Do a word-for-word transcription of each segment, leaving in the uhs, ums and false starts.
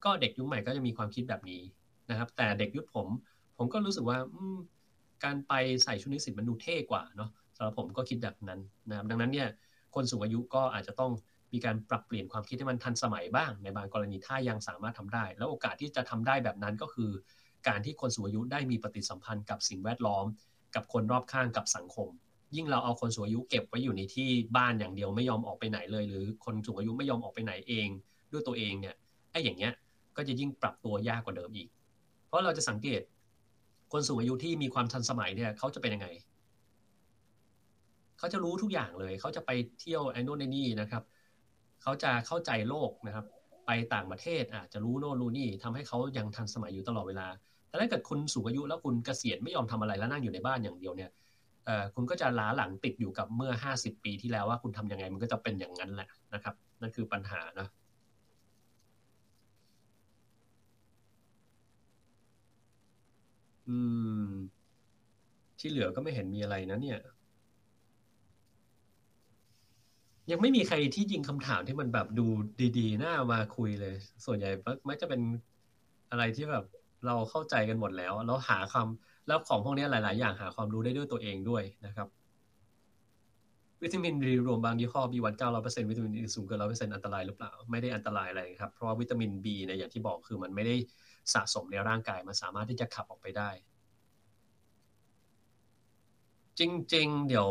ก็เด็กยุคใหม่ก็จะมีความคิดแบบนี้นะครับแต่เด็กยุคผมผมก็รู้สึกว่าการไปใส่ชุดนิสิตมันดูเท่กว่าเนาะสำหรับผมก็คิดแบบนั้นนะครับดังนั้นเนี่ยคนสูงอายุก็อาจจะต้องมีการปรับเปลี่ยนความคิดให้มันทันสมัยบ้างในบางกรณีถ้ายังสามารถทำได้แล้วโอกาสที่จะทำได้แบบนั้นก็คือการที่คนสูงอายุได้มีปฏิสัมพันธ์กับสิ่งแวดล้อมกับคนรอบข้างกับสังคมยิ่งเราเอาคนสูงอายุเก็บไว้อยู่ในที่บ้านอย่างเดียวไม่ยอมออกไปไหนเลยหรือคนสูงอายุไม่ยอมออกไปไหนเองด้วยตัวเองเนี่ยไอ้อย่างเงี้ยก็จะยิ่งปรับตัวยากกว่าเดิมอีกเพราะเราจะสังเกตคนสูงอายุที่มีความทันสมัยเนี่ยเขาจะเป็นยังไงเขาจะรู้ทุกอย่างเลยเขาจะไปเที่ยวไอ้นู่นไอ้นี่นะครับเขาจะเข้าใจโลกนะครับไปต่างประเทศอาจจะรู้โน่นรู้นี่ทำให้เขายังทันสมัยอยู่ตลอดเวลาแต่ถ้าเกิดคุณสูงอายุแล้วคุณเกษียณไม่ยอมทำอะไรแล้วนั่งอยู่ในบ้านอย่างเดียวเนี่ยคุณก็จะล้าหลังติดอยู่กับเมื่อห้าสิบปีที่แล้วว่าคุณทำยังไงมันก็จะเป็นอย่างนั้นแหละนะครับนั่นคือปัญหานะอืมที่เหลือก็ไม่เห็นมีอะไรนะเนี่ย ยังไม่มีใครที่ยิงคำถามที่มันแบบดูดีๆน่ามาคุยเลยส่วนใหญ่มักจะเป็นอะไรที่แบบเราเข้าใจกันหมดแล้วแล้วหาคำแล้วของพวกนี้หลายๆอย่างหาความรู้ได้ด้วยตัวเองด้วยนะครับวิตามินดีรวมบางยี่ห้อมีวันเก้าร้อยเปอร์เซ็นต์วิตามินดีสูงเกินร้อยเปอร์เซ็นต์อันตรายหรือเปล่าไม่ได้อันตรายอะไรครับเพราะว่าวิตามินบีเนี่ยอย่างที่บอกคือมันไม่ได้สะสมในร่างกายมันสามารถที่จะขับออกไปได้จริงๆเดี๋ยว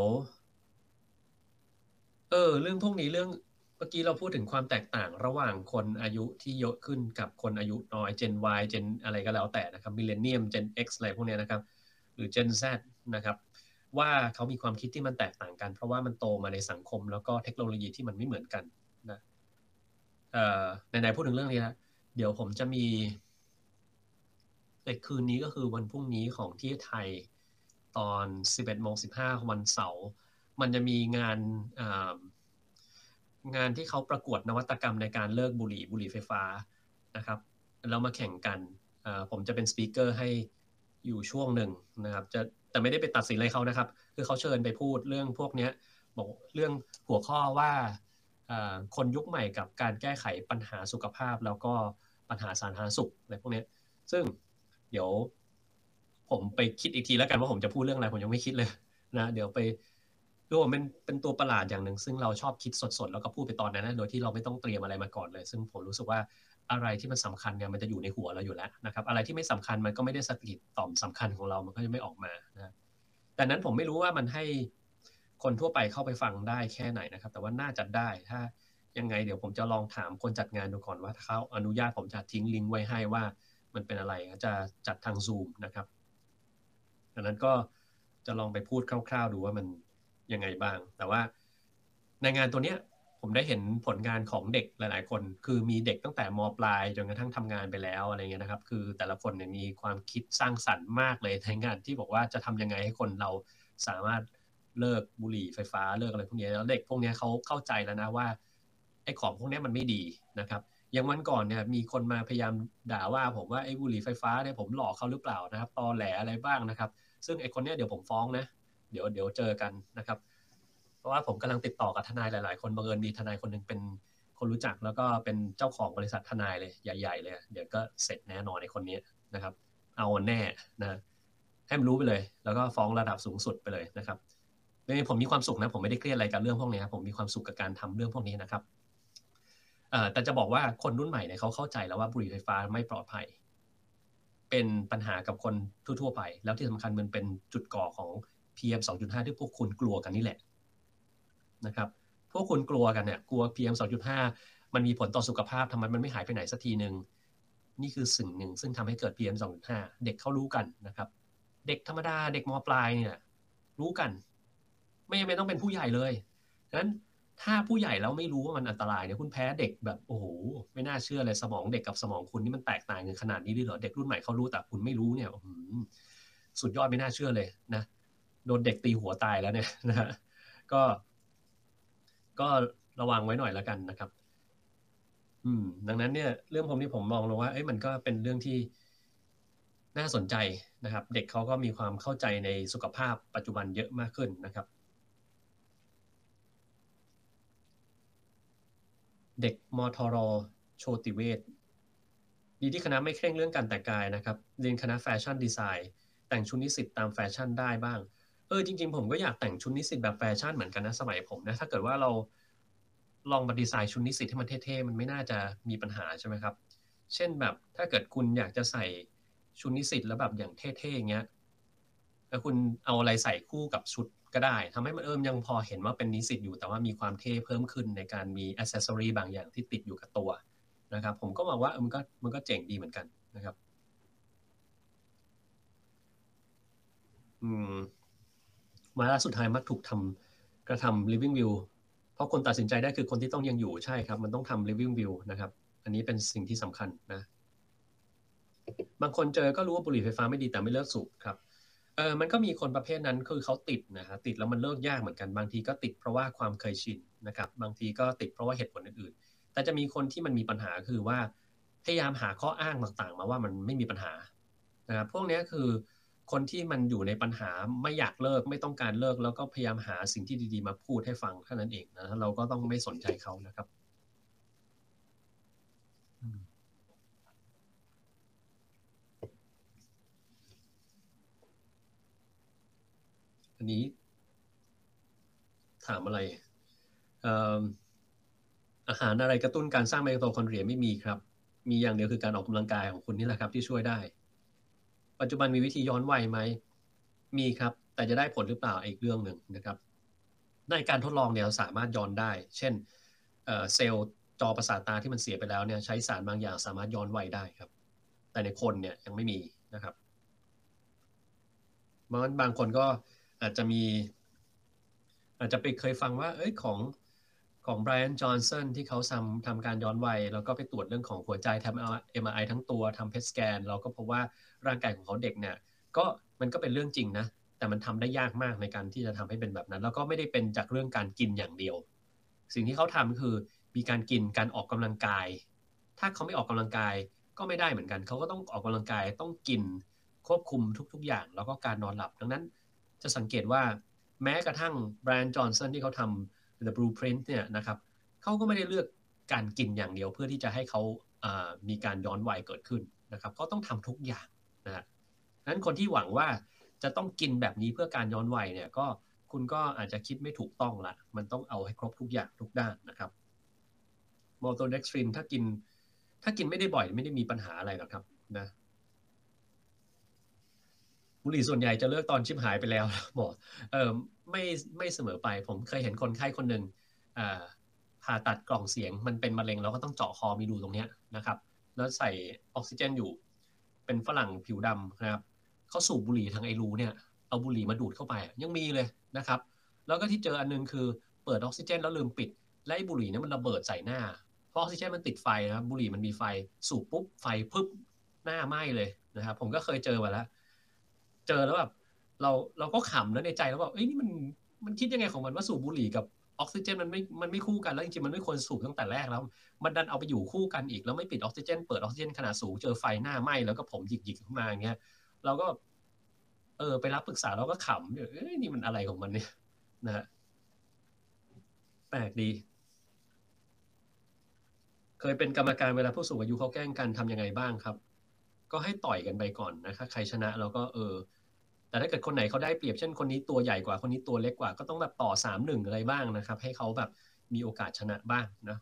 เออเรื่องพวกนี้เรื่องเมื่อกี้เราพูดถึงความแตกต่างระหว่างคนอายุที่เยอะขึ้นกับคนอายุน้อย Gen Y Gen อะไรก็แล้วแต่นะครับ Millennium Gen X อะไรพวกนี้นะครับหรือ Gen Z นะครับว่าเขามีความคิดที่มันแตกต่างกันเพราะว่ามันโตมาในสังคมแล้วก็เทคโนโลยีที่มันไม่เหมือนกันนะเอ่อไหนๆพูดถึงเรื่องนี้แล้วเดี๋ยวผมจะมีในคืนนี้ก็คือวันพรุ่งนี้ของที่ไทยตอนสิบเอ็ดโมงสิบห้าวันเสาร์มันจะมีงานอ่างานที่เขาประกวดนวัตกรรมในการเลิกบุหรี่บุหรี่ไฟฟ้านะครับแล้วมาแข่งกันผมจะเป็นสปีกเกอร์ให้อยู่ช่วงหนึ่งนะครับจะแต่ไม่ได้ไปตัดสินอะไรเขานะครับคือเขาเชิญไปพูดเรื่องพวกนี้บอกเรื่องหัวข้อว่าคนยุคใหม่กับการแก้ไขปัญหาสุขภาพแล้วก็ปัญหาสาธารณสุขอะไรพวกนี้ซึ่งเดี๋ยวผมไปคิดอีกทีแล้วกันว่าผมจะพูดเรื่องอะไรผมยังไม่คิดเลยนะเดี๋ยวไปคือผมเป็นเป็นตัวประหลาดอย่างหนึ่งซึ่งเราชอบคิดสดๆแล้วก็พูดไปตอนนั้นนะโดยที่เราไม่ต้องเตรียมอะไรมาก่อนเลยซึ่งผมรู้สึกว่าอะไรที่มันสำคัญเนี่ยมันจะอยู่ในหัวเราอยู่แล้วนะครับอะไรที่ไม่สำคัญมันก็ไม่ได้สกิดต่อมสำคัญของเรามันก็จะไม่ออกมานะแต่นั้นผมไม่รู้ว่ามันให้คนทั่วไปเข้าไปฟังได้แค่ไหนนะครับแต่ว่าน่าจะได้ถ้ายังไงเดี๋ยวผมจะลองถามคนจัดงานดูก่อนว่าถ้าเขาอนุญาตผมจะทิ้งลิงก์ไว้ให้ว่ามันเป็นอะไรจะจัดทาง Zoom นะครับดังนั้นก็จะลองไปพูดคร่าวๆดูว่ามันยังไงบ้างแต่ว่าในงานตัวเนี้ยผมได้เห็นผลงานของเด็กหลายๆคนคือมีเด็กตั้งแต่มปลายจนกระทั่งทำงานไปแล้วอะไรเงี้ยนะครับคือแต่ละคนเนี่ยมีความคิดสร้างสรรค์มากเลยในงานที่บอกว่าจะทำยังไงให้คนเราสามารถเลิกบุหรี่ไฟฟ้าเลิกอะไรพวกนี้แล้วเด็กพวกนี้เขาเข้าใจแล้วนะว่าไอ้ของพวกนี้มันไม่ดีนะครับอย่างวันก่อนเนี่ยมีคนมาพยายามด่าว่าผมว่าไอ้บุหรี่ไฟฟ้าเนี่ยผมหลอกเขาหรือเปล่านะครับตอแหลอะไรบ้างนะครับ ซึ่งไอ้คนเนี้ยเดี๋ยวผมฟ้องนะเดี๋ยวเดี๋ยวเจอกันนะครับเพราะว่าผมกำลังติดต่อกับทนายหลายๆคนบังเอิญมีทนายคนหนึ่งเป็นคนรู้จักแล้วก็เป็นเจ้าของบริษัททนายเลยใหญ่ๆเลยเดี๋ยวก็เสร็จแน่นอนในคนนี้นะครับเอาแน่นะให้มันรู้ไปเลยแล้วก็ฟ้องระดับสูงสุดไปเลยนะครับผมมีความสุขนะผมไม่ได้เครียดอะไรกับเรื่องพวกนี้ผมมีความสุขกับการทำเรื่องพวกนี้นะครับแต่จะบอกว่าคนรุ่นใหม่เนี่ยเขาเข้าใจแล้วว่าบุหรี่ไฟฟ้าไม่ปลอดภัย เป็นปัญหากับคนทั่วๆไปแล้วที่สำคัญมันเป็นจุดก่อของ พี เอ็ม สองจุดห้า ที่พวกคุณกลัวกันนี่แหละนะครับพวกคุณกลัวกันเนี่ยกลัว พี เอ็ม สองจุดห้า มันมีผลต่อสุขภาพทำไมมันไม่หายไปไหนสักทีหนึ่งนี่คือสิ่งหนึ่งซึ่งทำให้เกิด พี เอ็ม สองจุดห้า เด็กเขารู้กันนะครับเด็กธรรมดาเด็กมปลายเนี่ยรู้กันไม่จำเป็นต้องเป็นผู้ใหญ่เลยดังนั้นถ้าผู้ใหญ่แล้วไม่รู้ว่ามันอันตรายเนี่ยคุณแพ้เด็กแบบโอ้โหไม่น่าเชื่อเลยสมองเด็กกับสมองคุณนี่มันแตกต่างกันขนาดนี้เลยเหรอเด็กรุ่นใหม่เขารู้แต่คุณไม่รู้เนี่ยสุดยอดไม่น่าเชื่อเลยนะโดนเด็กตีหัวตายแล้วเนี่ยนะฮะก็ก็ระวังไว้หน่อยแล้วกันนะครับอืมดังนั้นเนี่ยเรื่องผมที่ผมมองลงว่าเอ้ยมันก็เป็นเรื่องที่น่าสนใจนะครับเด็กเขาก็มีความเข้าใจในสุขภาพปัจจุบันเยอะมากขึ้นนะครับ เด็กมทรโชติเวชดีที่คณะไม่เคร่งเรื่องการแต่งกายนะครับเรียนคณะแฟชั่นดีไซน์แต่งชุดนิสิตตามแฟชั่นได้บ้างเออจริงๆผมก็อยากแต่งชุดนิสิตแบบแฟชั่นเหมือนกันนะสมัยผมนะถ้าเกิดว่าเราลองมาดีไซน์ชุดนิสิตให้มันเท่ๆมันไม่น่าจะมีปัญหาใช่ไหมครับเช่นแบบถ้าเกิดคุณอยากจะใส่ชุดนิสิตแล้วแบบอย่างเท่ๆอย่างเงี้ยแล้วคุณเอาอะไรใส่คู่กับชุดก็ได้ทำให้มันเอิมยังพอเห็นว่าเป็นนิสิตอยู่แต่ว่ามีความเท่เพิ่มขึ้นในการมีอ c เซสซอรีบางอย่างที่ติดอยู่กับตัวนะครับผมก็มองว่ามันก็มันก็เจ๋งดีเหมือนกันนะครับอืมมาล่าสุดท้ายมักถูกทำกระทำ living will เพราะคนตัดสินใจได้คือคนที่ต้องยังอยู่ใช่ครับมันต้องทำ living will นะครับอันนี้เป็นสิ่งที่สำคัญนะบางคนเจอก็รู้ว่าบุหรี่ไฟฟ้าไม่ดีแต่ไม่เลิกสูบครับเออมันก็มีคนประเภทนั้นคือเขาติดนะฮะติดแล้วมันเลิกยากเหมือนกันบางทีก็ติดเพราะว่าความเคยชินนะครับบางทีก็ติดเพราะว่าเหตุผลอื่นๆแต่จะมีคนที่มันมีปัญหาคือว่าพยายามหาข้ออ้างต่างๆมาว่ามันไม่มีปัญหานะครับพวกนี้คือคนที่มันอยู่ในปัญหาไม่อยากเลิกไม่ต้องการเลิกแล้วก็พยายามหาสิ่งที่ดีๆมาพูดให้ฟังเท่านั้นเองนะเราก็ต้องไม่สนใจเขานะครับอันนี้ถามอะไรเอ่อ อาหารอะไรกระตุ้นการสร้างไมโตคอนเดรียไม่มีครับ มีอย่างเดียวคือการออกกำลังกายของคุณนี่แหละครับที่ช่วยได้ ปัจจุบันมีวิธีย้อนวัยไหม มีครับ แต่จะได้ผลหรือเปล่าอีกเรื่องหนึ่งนะครับในการทดลองเนี่ยสามารถย้อนได้ เช่นเซลล์จอประสาทตาที่มันเสียไปแล้วเนี่ยใช้สารบางอย่างสามารถย้อนวัยได้ครับ แต่ในคนเนี่ยยังไม่มีนะครับเพราะบางคนก็อาจจะมี อาจจะไปเคยฟังว่าเอ้ยของของไบรอันจอห์นสันที่เขาทำทำการย้อนวัยแล้วก็ไปตรวจเรื่องของหัวใจทำ เอ็ม อาร์ ไอ ทั้งตัวทำเพทสแกนเราก็พบว่าร่างกายของเขาเด็กเนี่ยก็มันก็เป็นเรื่องจริงนะแต่มันทำได้ยากมากในการที่จะทำให้เป็นแบบนั้นแล้วก็ไม่ได้เป็นจากเรื่องการกินอย่างเดียวสิ่งที่เขาทำคือมีการกินการออกกำลังกายถ้าเขาไม่ออกกำลังกายก็ไม่ได้เหมือนกันเขาก็ต้องออกกำลังกายต้องกินควบคุมทุกๆอย่างแล้วก็การนอนหลับดังนั้นจะสังเกตว่า แม้กระทั่งแบรนด์จอห์นสันที่เขาทำ The Blueprint เนี่ยนะครับเขาก็ไม่ได้เลือกการกินอย่างเดียวเพื่อที่จะให้เขามีการย้อนวัยเกิดขึ้นนะครับเขาต้องทำทุกอย่างนะฮะนั้นคนที่หวังว่าจะต้องกินแบบนี้เพื่อการย้อนวัยเนี่ยก็คุณก็อาจจะคิดไม่ถูกต้องละมันต้องเอาให้ครบทุกอย่างทุกด้านนะครับมอลโตเด็กซ์ตรินถ้ากินถ้ากินไม่ได้บ่อยไม่ได้มีปัญหาอะไรหรอกครับนะบุหรี่ส่วนใหญ่จะเลิกตอนชิบหายไปแล้วหมอเออไม่ไม่เสมอไปผมเคยเห็นคนไข้คนหนึ่งอ่าผ่าตัดกล่องเสียงมันเป็นมะเร็งแล้วก็ต้องเจาะคอมีรูตรงนี้นะครับแล้วใส่ออกซิเจนอยู่เป็นฝรั่งผิวดำนะครับเขาสูบบุหรี่ทางไอรูเนี่ยเอาบุหรี่มาดูดเข้าไปยังมีเลยนะครับแล้วก็ที่เจออันนึงคือเปิดออกซิเจนแล้วลืมปิดและไอ้บุหรี่เนี่ยมันระเบิดใส่หน้าเพราะออกซิเจนมันติดไฟนะครับบุหรี่มันมีไฟสูบปุ๊บไฟพึบหน้าไหม้เลยนะครับผมก็เคยเจอมาแล้ว เจอแล้วแบบเราเราก็ขำแล้วในใจแล้วแบบเอ้ยนี่มันมันคิดยังไงของมันว่าสูบบุหรี่กับออกซิเจนมันไม่มันไม่คู่กันแล้วจริงๆมันไม่ควรสูบตั้งแต่แรกแล้วมันดันเอาไปอยู่คู่กันอีกแล้วไม่ปิดออกซิเจนเปิดออกซิเจนขนาดสูงเจอไฟหน้าไหม้แล้วก็ผมหยิกๆขึ้นมาอย่างเงี้ยเราก็เออไปรับปรึกษาเราก็ขำเอ้ยนี่มันอะไรของมันเนี่ยนะฮะแปลกดีเคยเป็นกรรมการเวลาผู้สูงอายุเขาแกล้งกันทำยังไงบ้างครับ ก็ให้ต่อยกันไปก่อนนะครับใครชนะแล้วก็เออแต่ถ้าเกิดคนไหนเขาได้เปรียบเช่นคนนี้ตัวใหญ่กว่าคนนี้ตัวเล็กกว่าก็ต้องแบบต่อสามหนึ่งอะไรบ้างนะครับให้เขาแบบมีโอกาสชนะบ้างนะ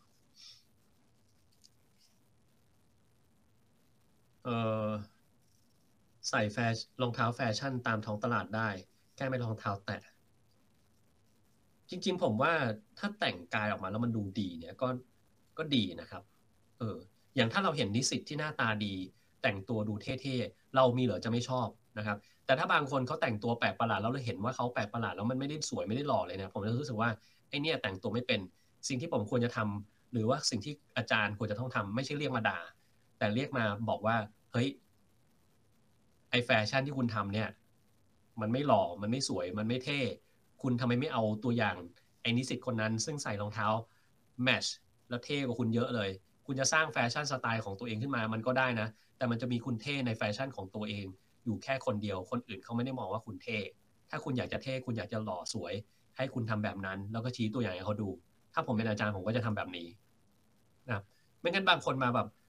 เออใส่แฟชรองเท้าแฟชั่นตามท้องตลาดได้แค่ไม่รองเท้าแตะจริงๆผมว่าถ้าแต่งกายออกมาแล้วมันดูดีเนี่ยก็ก็ดีนะครับเอออย่างถ้าเราเห็นนิสิตที่หน้าตาดีแต่งตัวดูเท่ๆเรามีเหรอจะไม่ชอบนะครับแต่ถ้าบางคนเขาแต่งตัวแปลกประหลาดแล้วเราเห็นว่าเขาแปลกประหลาดแล้วมันไม่ได้สวยไม่ได้หล่อเลยนะผมจะรู้สึกว่าไอเนี่ยแต่งตัวไม่เป็นสิ่งที่ผมควรจะทำหรือว่าสิ่งที่อาจารย์ควรจะต้องทำไม่ใช่เรียกมาด่าแต่เรียกมาบอกว่าเฮ้ย ไอแฟชั่นที่คุณทำเนี่ยมันไม่หล่อมันไม่สวยมันไม่เท่คุณทำไมไม่เอาตัวอย่างไอ้นิสิตคนนั้นซึ่งใส่รองเท้าแมชแล้วเท่กว่าคุณเยอะเลยคุณจะสร้างแฟชั่นสไตล์ของตัวเองขึ้นมามันก็ได้นะแต่มันจะมีคุณเท่ในแฟชั่นของตัวเองอยู่แค่คนเดียวคนอื่นเขาไม่ได้มองว่าคุณเท่ถ้าคุณอยากจะเท่คุณอยากจะหล่อสวยให้คุณทำแบบนั้นแล้วก็ชี้ตัวอย่างให้เขาดูถ้าผมเป็นอาจารย์ผมก็จะทำแบบนี้นะไม่งั้นบางคนมาแบบ